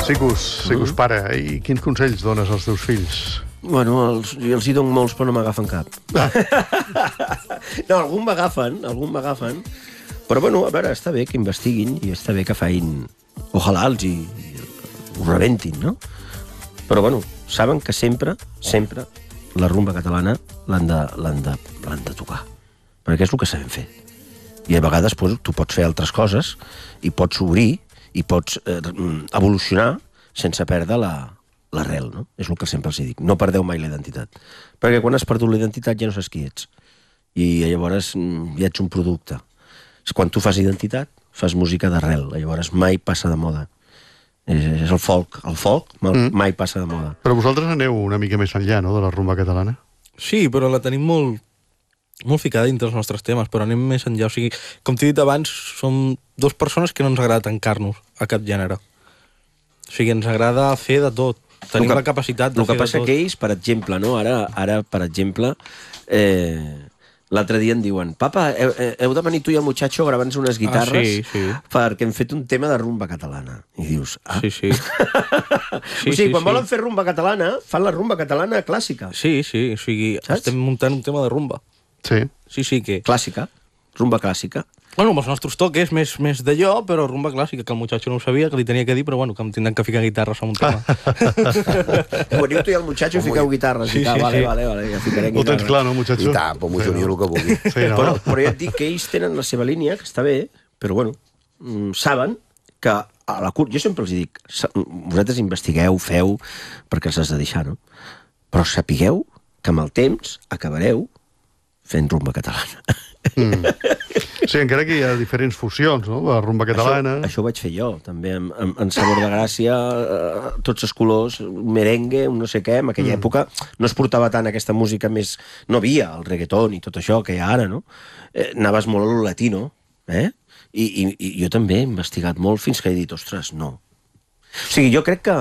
Sicus, pare, i quins consells dones als teus fills? Bueno, jo els hi dono molts, però no m'agafen cap. No, algun m'agafen. Però, bueno, a veure, està bé que investiguin i està bé que facin... Ojalà els hi ho rebentin, no? Però, bueno, saben que sempre la rumba catalana l'han de tocar. Perquè és el que sabem fer. I a vegades tu pots fer altres coses i pots obrir i pots evolucionar sense perdre l'arrel, no? És el que sempre els dic. No perdeu mai la identitat. Perquè quan has perdut la identitat ja no saps qui ets. I llavors ja ets un producte. Quan tu fas identitat, fas música d'arrel. Llavors mai passa de moda. És el folk. El folk mai passa de moda. Però vosaltres aneu una mica més enllà, no?, de la rumba catalana. Sí, però la tenim molt ficada dintre els nostres temes, però anem més enllà. O sigui, com t'he dit abans, som dues persones que no ens agrada tancar-nos a cap gènere. O sigui, ens agrada fer de tot. Tenim la capacitat de fer de tot. El que passa que ells, per exemple, no? Ara per exemple, l'altre dia em diuen: papa, heu de venir tu i el muchacho gravant-nos unes guitarres perquè hem fet un tema de rumba catalana. I dius, Sí. O sigui, quan volen fer rumba catalana, fan la rumba catalana clàssica. Sí, o sigui, estem muntant un tema de rumba. Sí, que... Clàssica, rumba clàssica. Bueno, amb els nostres toques, més d'allò, però rumba clàssica, que el muchacho no ho sabia, que li tenia que dir, però bueno, que em tindran que ficar guitarres a un tema. Veniu tu i el muchacho i fiqueu guitarres. Vale, ja ficarem guitarres. Ho tens clar, no, muchacho? I tant, pues mucho el que vulgui. Però ja et dic que ells tenen la seva línia, que està bé, però bueno, saben que a la curt... Jo sempre els dic, vosaltres investigueu, feu, perquè els has de deixar, no? Però sapigueu que amb el temps acabareu fent rumba catalana. Sí, encara que hi ha diferents fusions, no?, la rumba catalana... Això ho vaig fer jo, també, en Sabor de Gràcia, tots els colors, merengue, un no sé què, en aquella època no es portava tant aquesta música més... No havia el reggaeton i tot això que hi ha ara, no? Anaves molt a lo latino, I jo també he investigat molt fins que he dit, ostres, no. O sigui, jo crec que